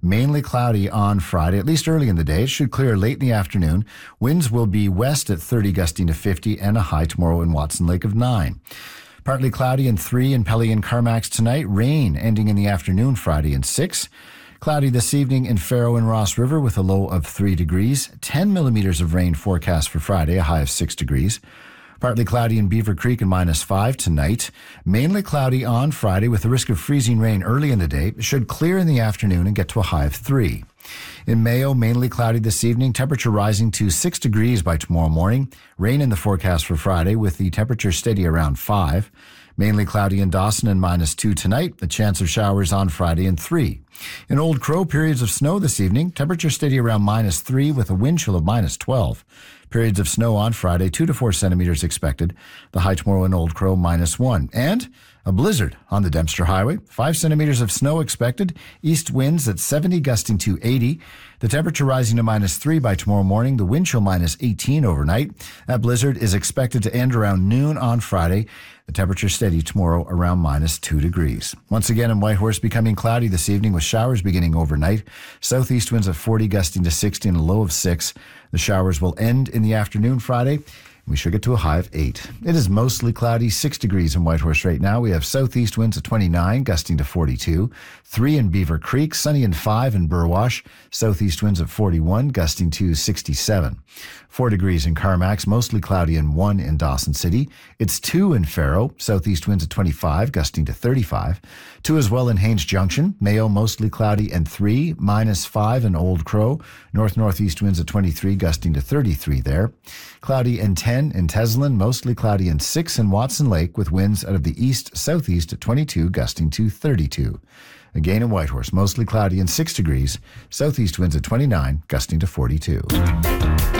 Mainly cloudy on Friday, at least early in the day. It should clear late in the afternoon. Winds will be west at 30, gusting to 50, and a high tomorrow in Watson Lake of 9. Partly cloudy and 3 in Pelly and Carmacks tonight. Rain ending in the afternoon Friday and 6. Cloudy this evening in Faro and Ross River with a low of 3 degrees. 10 millimeters of rain forecast for Friday, a high of 6 degrees. Partly cloudy in Beaver Creek and -5 tonight. Mainly cloudy on Friday with the risk of freezing rain early in the day. It should clear in the afternoon and get to a high of 3. In Mayo, mainly cloudy this evening. Temperature rising to 6 degrees by tomorrow morning. Rain in the forecast for Friday with the temperature steady around 5. Mainly cloudy in Dawson and -2 tonight. A chance of showers on Friday and 3. In Old Crow, periods of snow this evening. Temperature steady around -3 with a wind chill of -12. Periods of snow on Friday, 2 to 4 centimeters expected. The high tomorrow in Old Crow, -1. And a blizzard on the Dempster Highway. 5 centimeters of snow expected. East winds at 70, gusting to 80. The temperature rising to -3 by tomorrow morning. The wind chill -18 overnight. That blizzard is expected to end around noon on Friday. The temperature steady tomorrow around -2 degrees. Once again in Whitehorse, becoming cloudy this evening with showers beginning overnight. Southeast winds at 40, gusting to 60 and a low of 6. The showers will end in the afternoon Friday. We should get to a high of 8. It is mostly cloudy, 6 degrees in Whitehorse right now. We have southeast winds at 29, gusting to 42. 3 in Beaver Creek, sunny and 5 in Burwash. Southeast winds at 41, gusting to 67. 4 degrees in Carmacks, mostly cloudy and 1 in Dawson City. It's 2 in Faro, southeast winds at 25, gusting to 35. 2 as well in Haines Junction. Mayo, mostly cloudy and 3, -5 in Old Crow. North-northeast winds at 23, gusting to 33 there. Cloudy and 10 in Teslin, mostly cloudy and 6 in Watson Lake with winds out of the east-southeast at 22, gusting to 32. Again in Whitehorse, mostly cloudy and 6 degrees. Southeast winds at 29, gusting to 42.